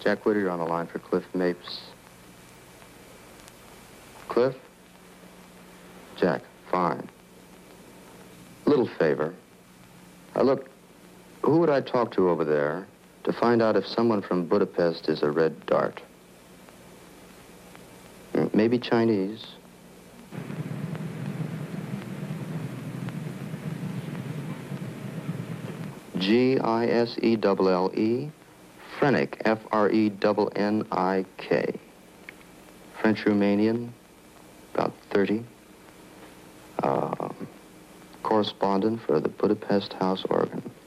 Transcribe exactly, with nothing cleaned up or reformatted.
Jack Whittier on the line for Cliff Mapes. Cliff? Jack, fine. Little favor. Uh, look, who would I talk to over there to find out if someone from Budapest is a red dart? Mm, Maybe Chinese. G I S E L L E, Frenick, F R E N N I K. French-Romanian, about thirty. Um, correspondent for the Budapest House Organ.